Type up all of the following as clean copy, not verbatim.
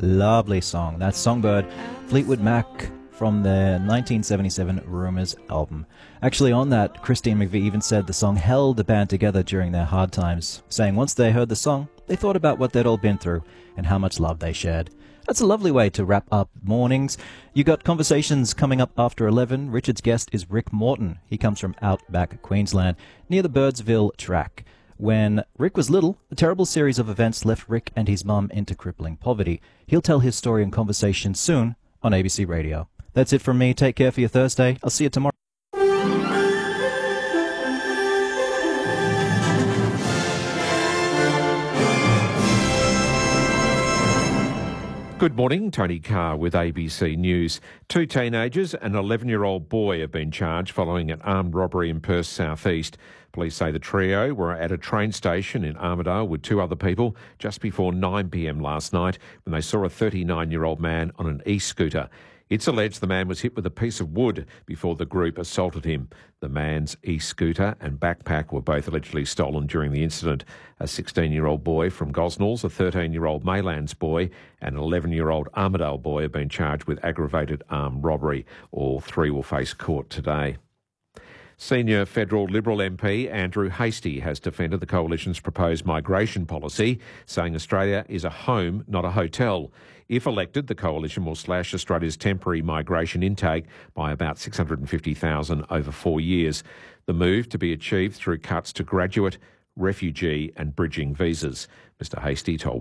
Lovely song. That's Songbird, Fleetwood Mac from their 1977 Rumours album. Actually, on that, Christine McVie even said the song held the band together during their hard times, saying once they heard the song, they thought about what they'd all been through and how much love they shared. That's a lovely way to wrap up mornings. You got conversations coming up after 11. Richard's guest is Rick Morton. He comes from Outback, Queensland, near the Birdsville track. When Rick was little, a terrible series of events left Rick and his mum into crippling poverty. He'll tell his story in conversation soon on ABC Radio. That's it from me. Take care for your Thursday. I'll see you tomorrow. Good morning, Tony Carr with ABC News. 2 teenagers and an 11-year-old boy have been charged following an armed robbery in Perth's southeast. Police say the trio were at a train station in Armidale with 2 other people just before 9 p.m. last night when they saw a 39-year-old man on an e-scooter. It's alleged the man was hit with a piece of wood before the group assaulted him. The man's e-scooter and backpack were both allegedly stolen during the incident. A 16-year-old boy from Gosnells, a 13-year-old Maylands boy and an 11-year-old Armidale boy have been charged with aggravated armed robbery. All 3 will face court today. Senior federal Liberal MP Andrew Hastie has defended the Coalition's proposed migration policy, saying Australia is a home, not a hotel. If elected, the Coalition will slash Australia's temporary migration intake by about 650,000 over 4 years. The move to be achieved through cuts to graduate, refugee and bridging visas. Mr Hastie told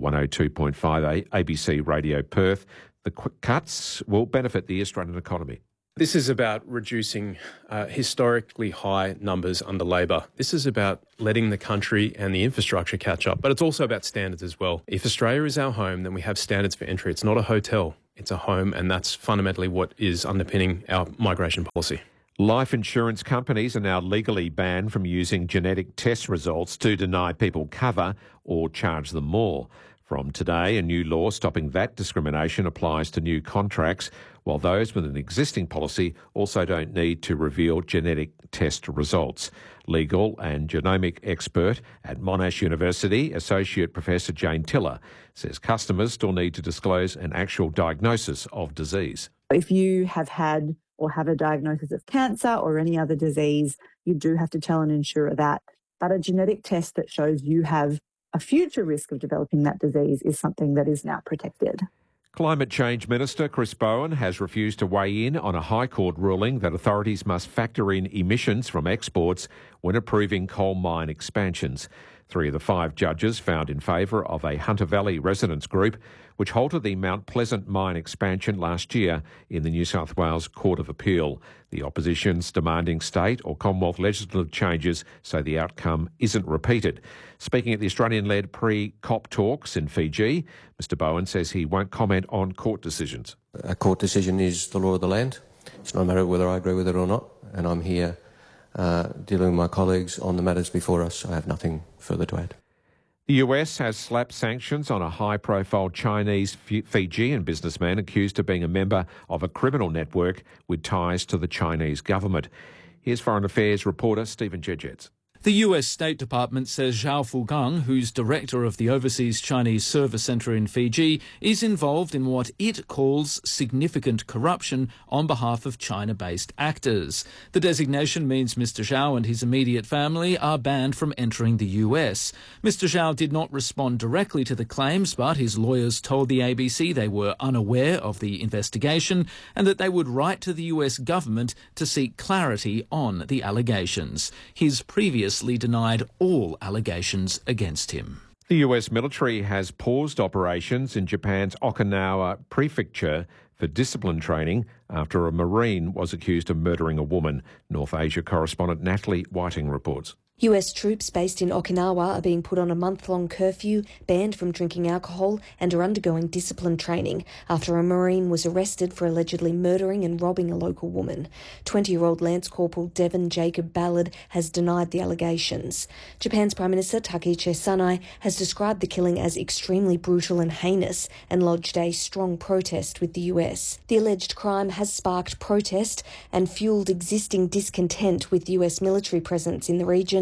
102.5 ABC Radio Perth the cuts will benefit the Australian economy. This is about reducing historically high numbers under Labor. This is about letting the country and the infrastructure catch up, but it's also about standards as well. If Australia is our home, then we have standards for entry. It's not a hotel, it's a home, and that's fundamentally what is underpinning our migration policy. Life insurance companies are now legally banned from using genetic test results to deny people cover or charge them more. From today, a new law stopping that discrimination applies to new contracts, while those with an existing policy also don't need to reveal genetic test results. Legal and genomic expert at Monash University, Associate Professor Jane Tiller, says customers still need to disclose an actual diagnosis of disease. If you have had or have a diagnosis of cancer or any other disease, you do have to tell an insurer that. But a genetic test that shows you have a future risk of developing that disease is something that is now protected. Climate Change Minister Chris Bowen has refused to weigh in on a High Court ruling that authorities must factor in emissions from exports when approving coal mine expansions. 3 of the 5 judges found in favour of a Hunter Valley residents group, which halted the Mount Pleasant mine expansion last year in the New South Wales Court of Appeal. The opposition's demanding state or Commonwealth legislative changes so the outcome isn't repeated. Speaking at the Australian-led pre-COP talks in Fiji, Mr Bowen says he won't comment on court decisions. A court decision is the law of the land. It's no matter whether I agree with it or not, and I'm here dealing with my colleagues on the matters before us. I have nothing further to add. The US has slapped sanctions on a high-profile Chinese Fijian businessman accused of being a member of a criminal network with ties to the Chinese government. Here's Foreign Affairs reporter Stephen Jedgetts. The US State Department says Zhao Fugang, who's director of the Overseas Chinese Service Centre in Fiji, is involved in what it calls significant corruption on behalf of China-based actors. The designation means Mr Zhao and his immediate family are banned from entering the US. Mr Zhao did not respond directly to the claims, but his lawyers told the ABC they were unaware of the investigation and that they would write to the US government to seek clarity on the allegations. His previous denied all allegations against him. The US military has paused operations in Japan's Okinawa prefecture for discipline training after a Marine was accused of murdering a woman. North Asia correspondent Natalie Whiting reports. US troops based in Okinawa are being put on a month-long curfew, banned from drinking alcohol and are undergoing discipline training after a Marine was arrested for allegedly murdering and robbing a local woman. 20-year-old Lance Corporal Devon Jacob Ballard has denied the allegations. Japan's Prime Minister Takaichi Sanai has described the killing as extremely brutal and heinous and lodged a strong protest with the US. The alleged crime has sparked protest and fuelled existing discontent with US military presence in the region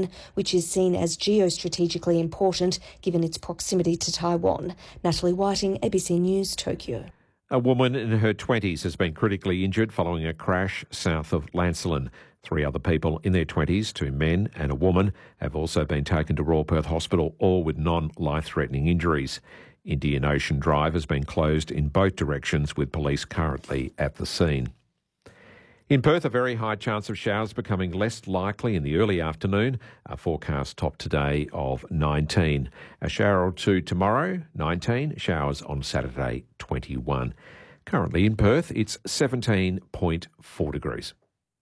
region, which is seen as geostrategically important given its proximity to Taiwan. Natalie Whiting, ABC News, Tokyo. A woman in her 20s has been critically injured following a crash south of Lancelin. 3 other people in their 20s, 2 men and a woman, have also been taken to Royal Perth Hospital, all with non-life-threatening injuries. Indian Ocean Drive has been closed in both directions, with police currently at the scene. In Perth, a very high chance of showers becoming less likely in the early afternoon. A forecast top today of 19. A shower or 2 tomorrow, 19. Showers on Saturday, 21. Currently in Perth, it's 17.4 degrees.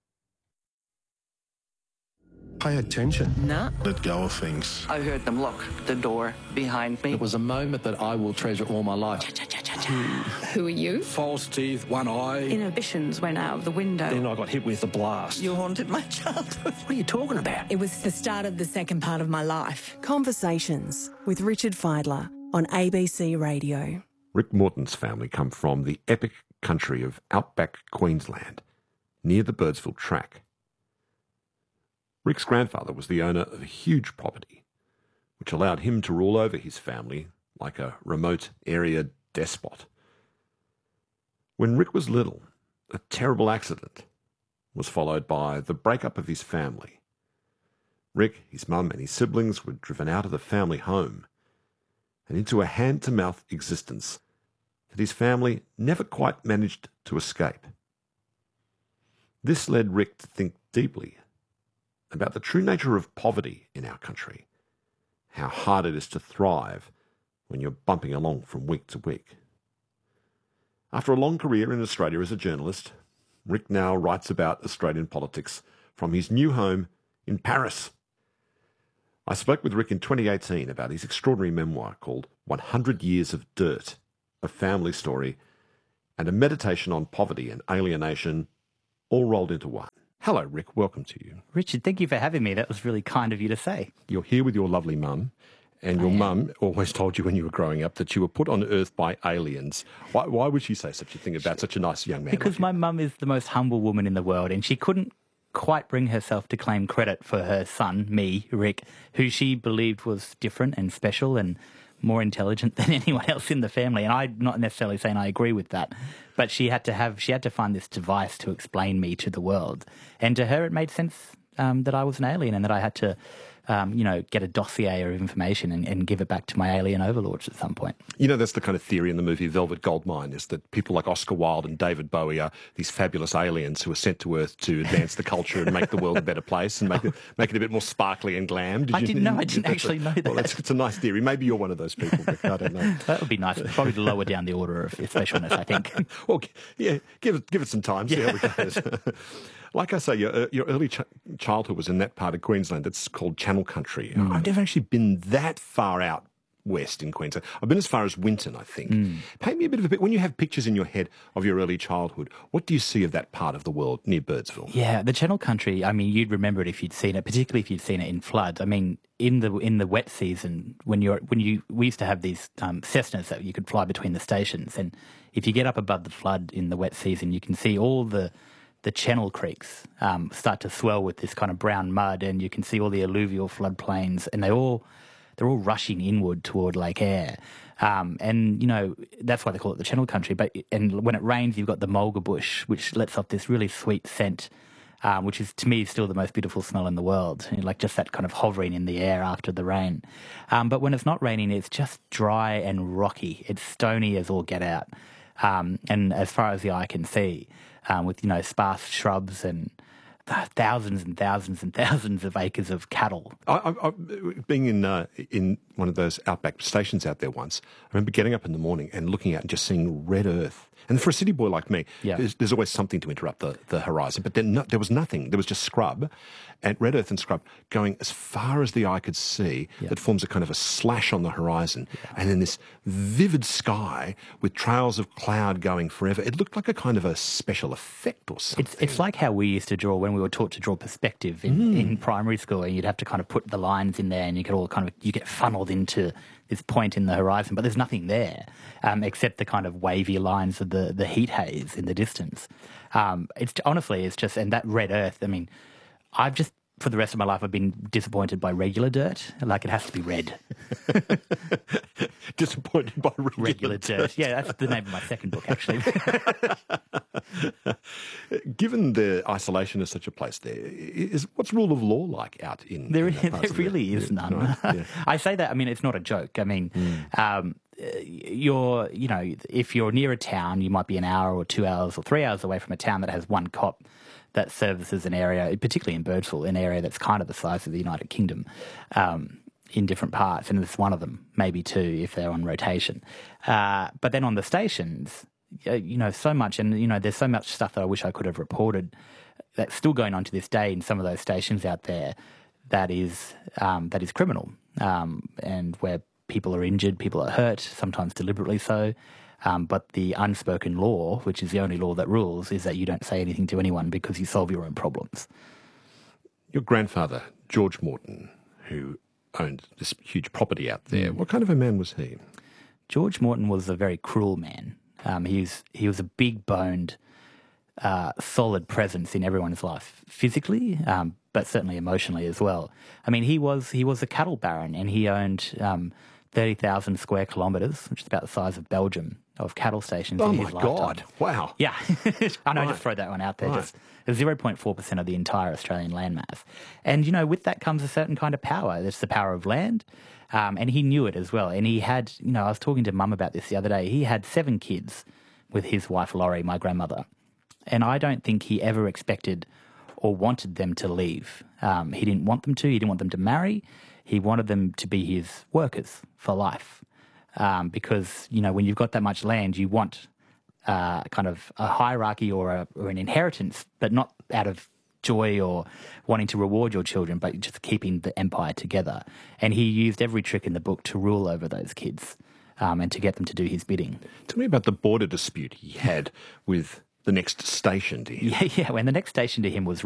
Pay attention. No. Let go of things. I heard them lock the door behind me. It was a moment that I will treasure all my life. Who are you? False teeth, one eye. Inhibitions went out of the window. Then I got hit with a blast. You haunted my childhood. What are you talking about? It was the start of the second part of my life. Conversations with Richard Fidler on ABC Radio. Rick Morton's family come from the epic country of outback Queensland, near the Birdsville track. Rick's grandfather was the owner of a huge property, which allowed him to rule over his family like a remote area despot. When Rick was little, a terrible accident was followed by the breakup of his family. Rick, his mum and his siblings were driven out of the family home and into a hand-to-mouth existence that his family never quite managed to escape. This led Rick to think deeply about the true nature of poverty in our country, how hard it is to thrive when you're bumping along from week to week. After a long career in Australia as a journalist, Rick now writes about Australian politics from his new home in Paris. I spoke with Rick in 2018 about his extraordinary memoir called 100 Years of Dirt, a family story, and a meditation on poverty and alienation, all rolled into one. Hello, Rick. Welcome to you. Richard, thank you for having me. That was really kind of you to say. You're here with your lovely mum, and your mum always told you when you were growing up that you were put on Earth by aliens. Why would she say such a thing about such a nice young man? Because my mum is the most humble woman in the world, and she couldn't quite bring herself to claim credit for her son, me, Rick, who she believed was different and special and more intelligent than anyone else in the family. And I'm not necessarily saying I agree with that, but she had to find this device to explain me to the world. And to her, it made sense that I was an alien and that I had to, get a dossier of information and give it back to my alien overlords at some point. You know, that's the kind of theory in the movie Velvet Goldmine, is that people like Oscar Wilde and David Bowie are these fabulous aliens who are sent to Earth to advance the culture and make the world a better place and make it a bit more sparkly and glam. I didn't actually know that. Well, it's a nice theory. Maybe you're one of those people, Rick. I don't know. That would be nice. Probably to lower down the order of specialness, I think. Well, yeah, give it some time, see how it goes. Like I say, your early childhood was in that part of Queensland that's called Channel Country. I've never actually been that far out west in Queensland. I've been as far as Winton, I think. Paint me a bit of a bit. When you have pictures in your head of your early childhood, what do you see of that part of the world near Birdsville? Yeah, the Channel Country, I mean, you'd remember it if you'd seen it, particularly if you'd seen it in floods. I mean, in the wet season, we used to have these Cessnas that you could fly between the stations, and if you get up above the flood in the wet season, you can see all the channel creeks start to swell with this kind of brown mud, and you can see all the alluvial floodplains, and they're all rushing inward toward Lake Eyre. And, that's why they call it the Channel Country. And when it rains, you've got the mulga bush, which lets off this really sweet scent, which is, to me, still the most beautiful smell in the world, like just that kind of hovering in the air after the rain. But when it's not raining, it's just dry and rocky. It's stony as all get out. And as far as the eye can see, with, sparse shrubs and thousands and thousands and thousands of acres of cattle. Being in one of those outback stations out there once, I remember getting up in the morning and looking out and just seeing red earth. And for a city boy like me, there's always something to interrupt the horizon. But then there was nothing. There was just scrub, and red earth and scrub going as far as the eye could see. That forms a kind of a slash on the horizon. And then this vivid sky with trails of cloud going forever. It looked like a kind of a special effect or something. It's like how we used to draw when we were taught to draw perspective in primary school. And you'd have to kind of put the lines in there, and you get funneled into this point in the horizon, but there's nothing there except the kind of wavy lines of the heat haze in the distance. It's just, and that red earth, I mean, I've just for the rest of my life, I've been disappointed by regular dirt. Like, it has to be red. Disappointed by regular dirt. Yeah, that's the name of my second book, actually. Given the isolation of such a place there, what's rule of law like out in There that really is none. Right, yeah. I say that, I mean, it's not a joke. I mean, if you're near a town, you might be an hour or 2 hours or 3 hours away from a town that has one cop that services an area, particularly in Birdsville, an area that's kind of the size of the United Kingdom, in different parts, and it's one of them, maybe two, if they're on rotation. But then on the stations, so much, and, there's so much stuff that I wish I could have reported that's still going on to this day in some of those stations out there that is criminal, and where people are injured, people are hurt, sometimes deliberately so. But the unspoken law, which is the only law that rules, is that you don't say anything to anyone because you solve your own problems. Your grandfather, George Morton, who owned this huge property out there, what kind of a man was he? George Morton was a very cruel man. He was a big-boned, solid presence in everyone's life, physically, but certainly emotionally as well. I mean, he was a cattle baron, and he owned 30,000 square kilometres, which is about the size of Belgium, of cattle stations. Oh, in his my lifetime. God. Wow. Yeah. I know, Right. just throw that one out there. Right. Just 0.4% of the entire Australian landmass. And, with that comes a certain kind of power. It's the power of land. And he knew it as well. And he had, I was talking to Mum about this the other day. He had 7 kids with his wife, Laurie, my grandmother. And I don't think he ever expected or wanted them to leave. He didn't want them to. He didn't want them to marry. He wanted them to be his workers for life. Because, when you've got that much land, you want kind of a hierarchy or an inheritance, but not out of joy or wanting to reward your children, but just keeping the empire together. And he used every trick in the book to rule over those kids and to get them to do his bidding. Tell me about the border dispute he had with the next station to him. Yeah, when the next station to him was